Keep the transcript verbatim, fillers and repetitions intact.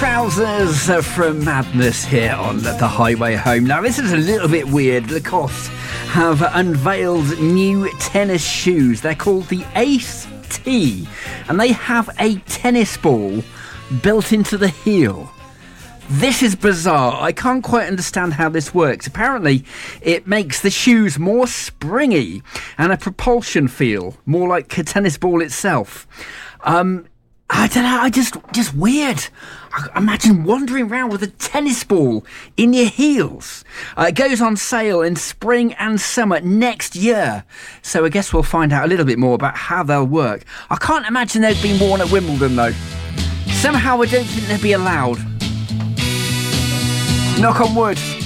Trousers from Madness here on the Highway Home. Now, this is a little bit weird. Lacoste have unveiled new tennis shoes. They're called the Ace T, and they have a tennis ball built into the heel. This is bizarre. I can't quite understand how this works. Apparently, it makes the shoes more springy and a propulsion feel, more like a tennis ball itself. Um... I don't know, I just, just weird. I imagine wandering around with a tennis ball in your heels. Uh, it goes on sale in spring and summer next year. So I guess we'll find out a little bit more about how they'll work. I can't imagine they'd been worn at Wimbledon, though. Somehow I don't think they'd be allowed. Knock on wood.